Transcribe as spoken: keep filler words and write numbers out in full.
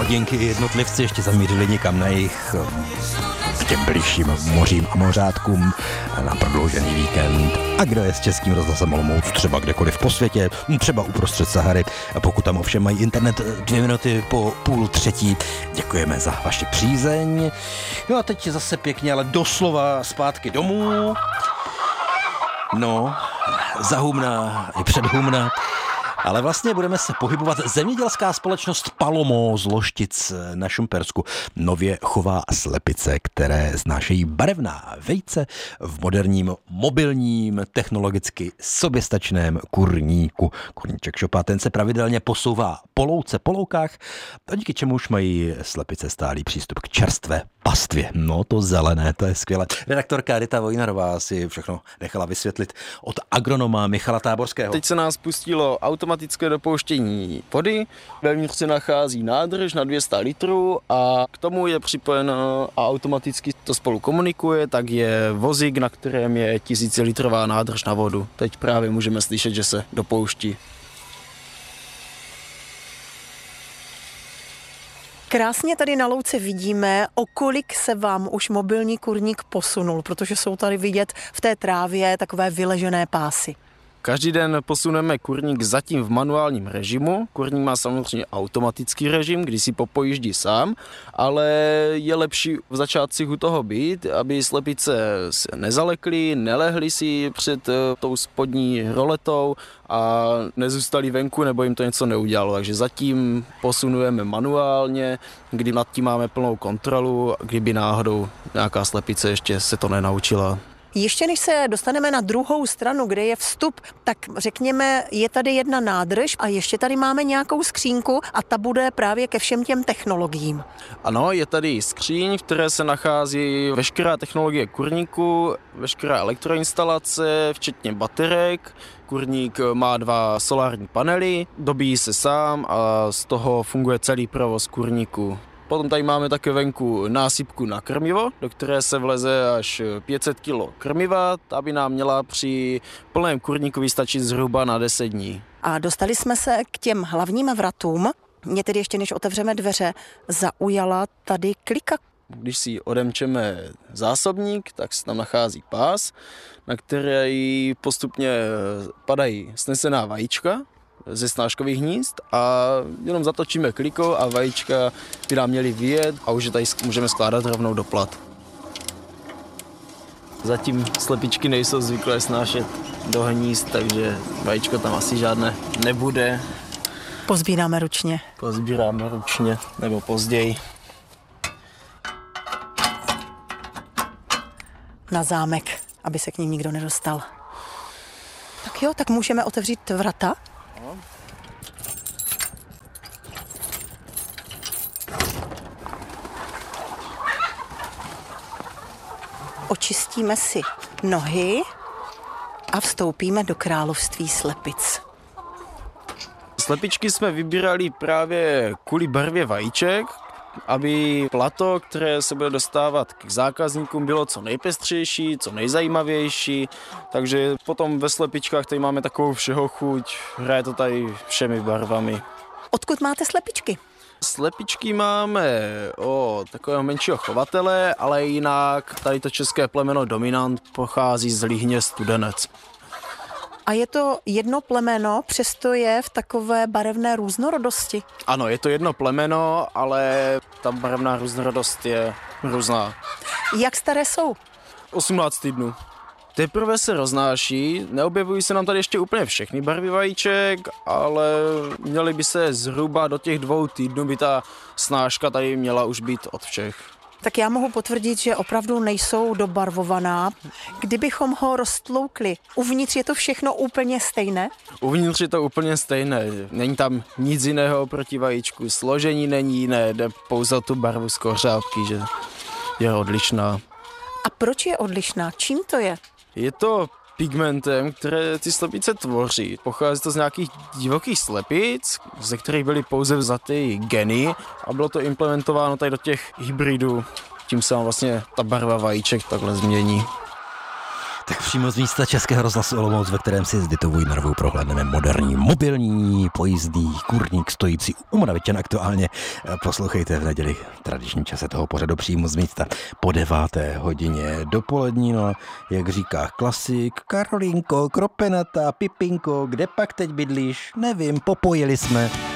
rodinky i jednotlivci ještě zamířili někam na jejich k těm bližším mořím a mořátkům na prodloužený víkend. A kdo je s Českým rozhlasem Olomouc třeba kdekoliv po světě, třeba uprostřed Sahary, pokud tam ovšem mají internet dvě minuty po půl třetí, děkujeme za vaši přízeň. No a teď zase pěkně, ale doslova zpátky domů. No, za humna i před humna. Ale vlastně budeme se pohybovat. Zemědělská společnost Palomo z Loštic na Šumpersku nově chová slepice, které snášejí barevná vejce v moderním, mobilním, technologicky soběstačném kurníku. Kurníček Šopa, ten se pravidelně posouvá po louce, po loukách, a díky čemuž mají slepice stálý přístup k čerstvé pastvě. No to zelené, to je skvělé. Redaktorka Rita Vojnarová si všechno nechala vysvětlit od agronoma Michala Táborského. Teď se nás pustilo automatické dopouštění vody. Vevnitř se nachází nádrž na dvě stě litrů a k tomu je připojeno a automaticky to spolu komunikuje, tak je vozík, na kterém je tisícilitrová nádrž na vodu. Teď právě můžeme slyšet, že se dopouští. Krásně tady na louce vidíme, o kolik se vám už mobilní kurník posunul, protože jsou tady vidět v té trávě takové vyležené pásy. Každý den posuneme kurník zatím v manuálním režimu. Kurník má samozřejmě automatický režim, kdy si popojíždí sám, ale je lepší v začátcích u toho být, aby slepice se nezalekly, nelehly si před tou spodní roletou a nezůstali venku, nebo jim to něco neudělalo. Takže zatím posunujeme manuálně, kdy nad tím máme plnou kontrolu, kdyby náhodou nějaká slepice ještě se to nenaučila. Ještě než se dostaneme na druhou stranu, kde je vstup, tak řekněme, je tady jedna nádrž a ještě tady máme nějakou skřínku a ta bude právě ke všem těm technologiím. Ano, je tady skříň, v které se nachází veškerá technologie kurníku, veškerá elektroinstalace, včetně baterek. Kurník má dva solární panely, dobíjí se sám a z toho funguje celý provoz kurníku. Potom tady máme také venku násypku na krmivo, do které se vleze až pět set kilo krmiva, aby nám měla při plném kurníku vystačit zhruba na deset dní. A dostali jsme se k těm hlavním vratům. Mě tedy ještě než otevřeme dveře, zaujala tady klika. Když si odemčeme zásobník, tak se tam nachází pás, na který postupně padají snesená vajíčka ze snáškových hnízd a jenom zatočíme klikou a vajíčka by nám měly vyjet a už je tady můžeme skládat rovnou do plat. Zatím slepičky nejsou zvyklé snášet do hnízd, takže vajíčko tam asi žádné nebude. Pozbíráme ručně. Pozbíráme ručně, nebo později. Na zámek, aby se k ním nikdo nedostal. Tak jo, tak můžeme otevřít vrata. Očistíme si nohy a vstoupíme do království slepic. Slepičky jsme vybírali právě kvůli barvě vajíček, aby plato, které se bude dostávat k zákazníkům, bylo co nejpestřejší, co nejzajímavější. Takže potom ve slepičkách tady máme takovou všeho chuť, hraje to tady všemi barvami. Odkud máte slepičky? Slepičky máme od takového menšího chovatele, ale jinak tady to české plemeno dominant pochází z Líhně Studenec. A je to jedno plemeno, přesto je v takové barevné různorodosti? Ano, je to jedno plemeno, ale ta barevná různorodost je různá. Jak staré jsou? osmnáct týdnů. Teprve se roznáší, neobjevují se nám tady ještě úplně všechny barvy vajíček, ale měly by se zhruba do těch dvou týdnů by ta snáška tady měla už být od všech. Tak já mohu potvrdit, že opravdu nejsou dobarvovaná. Kdybychom ho roztloukli, uvnitř je to všechno úplně stejné? Uvnitř je to úplně stejné, není tam nic jiného oproti vajíčku, složení není jiné, jde pouze o tu barvu z kořápky, že je odlišná. A proč je odlišná? Čím to je? Je to pigmentem, které ty slepice tvoří. Pochází to z nějakých divokých slepic, ze kterých byly pouze vzaty geny a bylo to implementováno tady do těch hybridů. Tím se vám vlastně ta barva vajíček takhle změní. Tak přímo z místa Českého rozhlasu Olomouc, ve kterém si s Ditou Vojnarovou prohlédneme moderní mobilní pojízdný kurník stojící u Moravičan aktuálně. Poslouchejte v neděli v tradičním čase toho pořadu přímo z místa po deváté hodině dopolední. No, jak říká klasik, Karolínko, kropenata, Pipinko, kde pak teď bydlíš? Nevím, popojili jsme.